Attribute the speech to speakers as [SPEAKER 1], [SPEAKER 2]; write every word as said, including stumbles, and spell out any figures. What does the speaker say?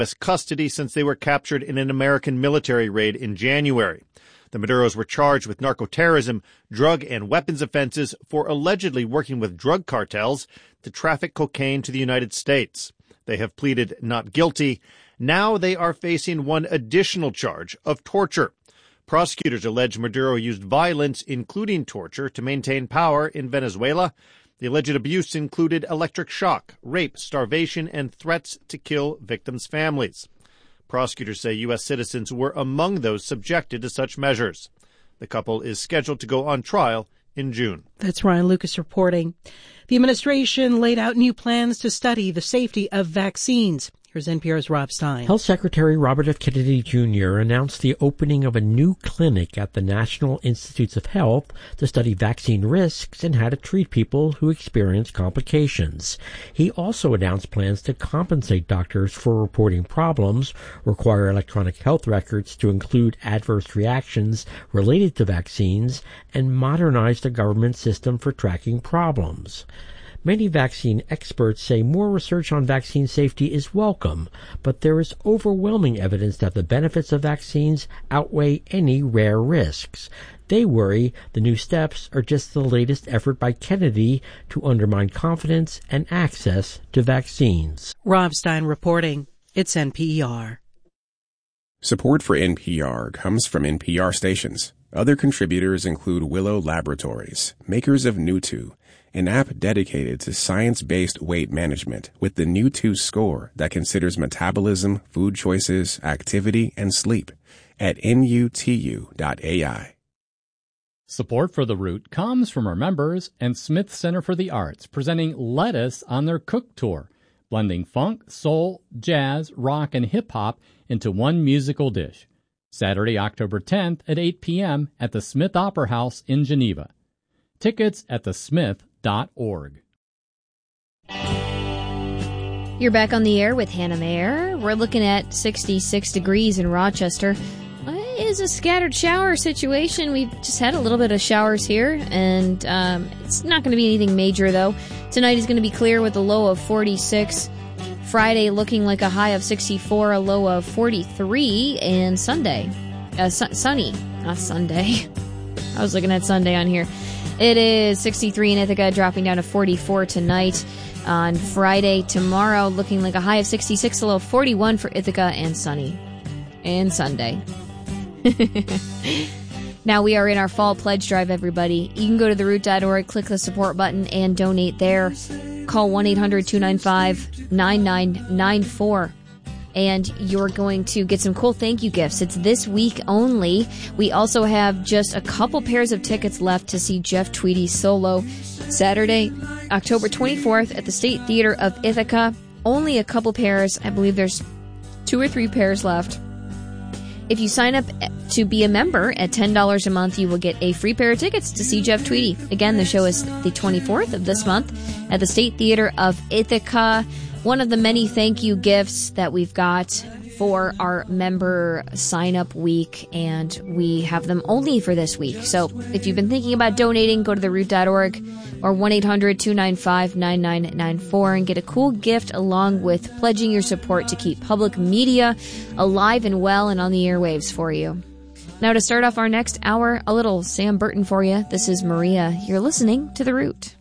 [SPEAKER 1] U S custody since they were captured in an American military raid in January. The Maduros were charged with narcoterrorism, drug and weapons offenses for allegedly working with drug cartels to traffic cocaine to the United States. They have pleaded not guilty. Now they are facing one additional charge of torture. Prosecutors allege Maduro used violence, including torture, to maintain power in Venezuela. The alleged abuse included electric shock, rape, starvation, and threats to kill victims' families. Prosecutors say U S citizens were among those subjected to such measures. The couple is scheduled to go on trial in June.
[SPEAKER 2] That's Ryan Lucas reporting. The administration laid out new plans to study the safety of vaccines. Here's N P R's Rob Stein.
[SPEAKER 3] Health Secretary Robert F. Kennedy Junior announced the opening of a new clinic at the National Institutes of Health to study vaccine risks and how to treat people who experience complications. He also announced plans to compensate doctors for reporting problems, require electronic health records to include adverse reactions related to vaccines, and modernize the government system for tracking problems. Many vaccine experts say more research on vaccine safety is welcome, but there is overwhelming evidence that the benefits of vaccines outweigh any rare risks. They worry the new steps are just the latest effort by Kennedy to undermine confidence and access to vaccines.
[SPEAKER 2] Rob Stein reporting. It's N P R.
[SPEAKER 4] Support for N P R comes from N P R stations. Other contributors include Willow Laboratories, makers of Nutu, an app dedicated to science-based weight management with the Nutu score that considers metabolism, food choices, activity, and sleep at N U T U dot A I.
[SPEAKER 5] Support for The Root comes from our members and Smith Center for the Arts, presenting Lettuce on their Cook Tour, blending funk, soul, jazz, rock, and hip-hop into one musical dish. Saturday, October tenth at eight p.m. at the Smith Opera House in Geneva. Tickets at the smith dot org.
[SPEAKER 6] You're back on the air with Hannah Mayer. We're looking at sixty-six degrees in Rochester. It is a scattered shower situation. We've just had a little bit of showers here, and um, it's not going to be anything major, though. Tonight is going to be clear with a low of forty-six. Friday looking like a high of sixty-four, a low of forty-three, and Sunday, uh, su- sunny, not Sunday. I was looking at Sunday on here. It is sixty-three in Ithaca, dropping down to forty-four tonight. On Friday, tomorrow, looking like a high of sixty-six, a low of forty-one for Ithaca, and sunny. And Sunday. Now we are in our fall pledge drive, everybody. You can go to the root dot org, click the support button, and donate there. Call one eight hundred two nine five nine nine nine four. And you're going to get some cool thank you gifts. It's this week only. We also have just a couple pairs of tickets left to see Jeff Tweedy solo Saturday, October twenty-fourth at the State Theater of Ithaca. Only a couple pairs. I believe there's two or three pairs left. If you sign up to be a member at ten dollars a month, you will get a free pair of tickets to see Jeff Tweedy. Again, the show is the twenty-fourth of this month at the State Theater of Ithaca. One of the many thank you gifts that we've got for our member sign-up week, and we have them only for this week. So if you've been thinking about donating, go to the root dot org or one eight hundred two nine five nine nine nine four and get a cool gift along with pledging your support to keep public media alive and well and on the airwaves for you. Now to start off our next hour, a little Sam Burton for you. This is Maria. You're listening to The Root.